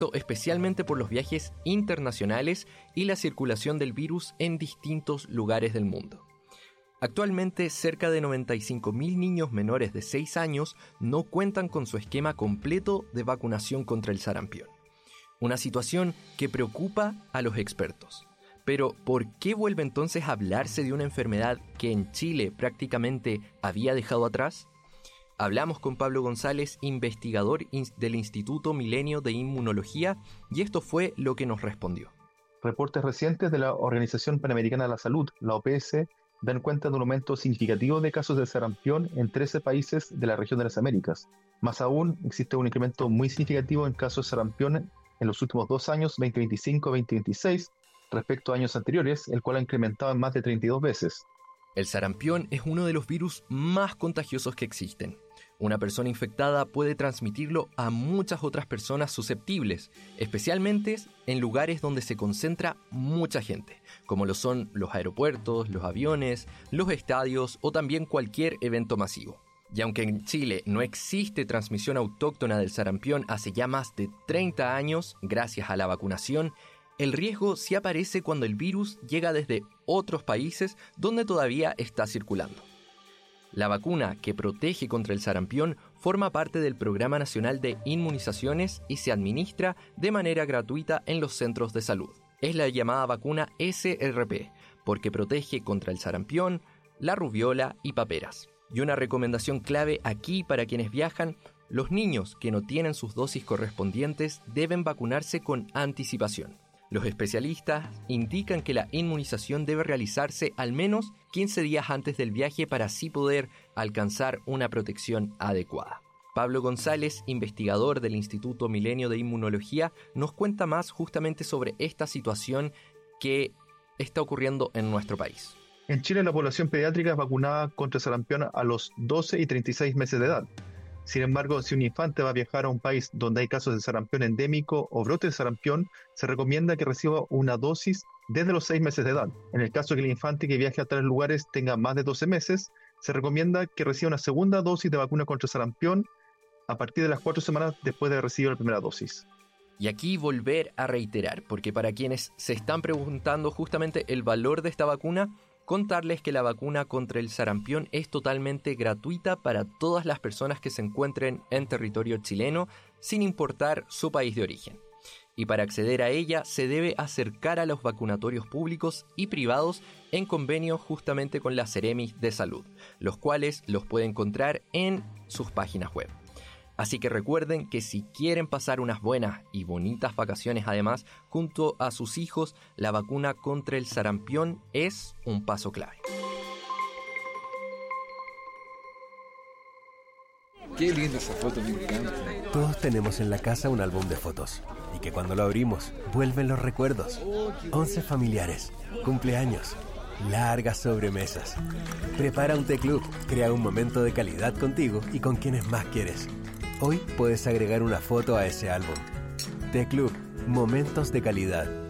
especialmente por los viajes internacionales y la circulación del virus en distintos lugares del mundo. Actualmente, cerca de 95.000 niños menores de 6 años no cuentan con su esquema completo de vacunación contra el sarampión. Una situación que preocupa a los expertos. Pero, ¿por qué vuelve entonces a hablarse de una enfermedad que en Chile prácticamente había dejado atrás? Hablamos con Pablo González, investigador del Instituto Milenio de Inmunología, y esto fue lo que nos respondió. Reportes recientes de la Organización Panamericana de la Salud, la OPS, dan cuenta de un aumento significativo de casos de sarampión en 13 países de la región de las Américas. Más aún, existe un incremento muy significativo en casos de sarampión en los últimos 2 años, 2025-2026, respecto a años anteriores, el cual ha incrementado en más de 32 veces. El sarampión es uno de los virus más contagiosos que existen. Una persona infectada puede transmitirlo a muchas otras personas susceptibles, especialmente en lugares donde se concentra mucha gente, como lo son los aeropuertos, los aviones, los estadios o también cualquier evento masivo. Y aunque en Chile no existe transmisión autóctona del sarampión hace ya más de 30 años, gracias a la vacunación, el riesgo sí aparece cuando el virus llega desde otros países donde todavía está circulando. La vacuna que protege contra el sarampión forma parte del Programa Nacional de Inmunizaciones y se administra de manera gratuita en los centros de salud. Es la llamada vacuna SRP, porque protege contra el sarampión, la rubiola y paperas. Y una recomendación clave aquí para quienes viajan: los niños que no tienen sus dosis correspondientes deben vacunarse con anticipación. Los especialistas indican que la inmunización debe realizarse al menos 15 días antes del viaje para así poder alcanzar una protección adecuada. Pablo González, investigador del Instituto Milenio de Inmunología, nos cuenta más justamente sobre esta situación que está ocurriendo en nuestro país. En Chile, la población pediátrica es vacunada contra sarampión a los 12 y 36 meses de edad. Sin embargo, si un infante va a viajar a un país donde hay casos de sarampión endémico o brote de sarampión, se recomienda que reciba una dosis desde los 6 meses de edad. En el caso que el infante que viaje a tales lugares tenga más de 12 meses, se recomienda que reciba una segunda dosis de vacuna contra sarampión a partir de las 4 semanas después de recibir la primera dosis. Y aquí volver a reiterar, porque para quienes se están preguntando justamente el valor de esta vacuna, contarles que la vacuna contra el sarampión es totalmente gratuita para todas las personas que se encuentren en territorio chileno, sin importar su país de origen. Y para acceder a ella se debe acercar a los vacunatorios públicos y privados en convenio justamente con la Ceremis de Salud, los cuales los puede encontrar en sus páginas web. Así que recuerden que si quieren pasar unas buenas y bonitas vacaciones además junto a sus hijos, la vacuna contra el sarampión es un paso clave. Qué linda esa foto, me encanta. Todos tenemos en la casa un álbum de fotos y que cuando lo abrimos vuelven los recuerdos. 11 familiares, cumpleaños, largas sobremesas. Prepara un té club, crea un momento de calidad contigo y con quienes más quieres. Hoy puedes agregar una foto a ese álbum. Té Club, momentos de calidad.